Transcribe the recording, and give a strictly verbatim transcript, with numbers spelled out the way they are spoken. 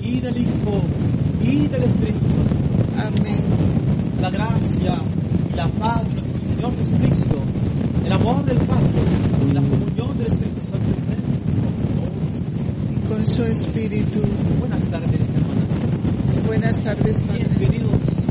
y del Hijo y del Espíritu Santo. Amén. La gracia y la paz de nuestro Señor Jesucristo, el amor del Padre y la comunión del Espíritu Santo estén con todos. Y con su espíritu. Buenas tardes, hermanas. Buenas tardes, Padre. Bienvenidos